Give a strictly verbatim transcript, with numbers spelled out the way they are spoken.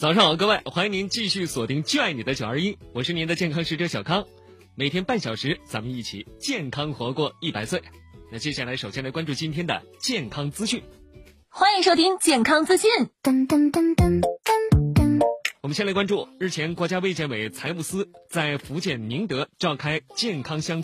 早上好，各位，欢迎您继续锁定就爱你的九二一，我是您的健康使者小康，每天半小时，咱们一起健康活过一百岁。那接下来首先来关注今天的健康资讯。 欢迎收听健康资讯。噔噔噔噔噔噔。我们先来关注，日前国家卫健委财务司在福建宁德召开健康乡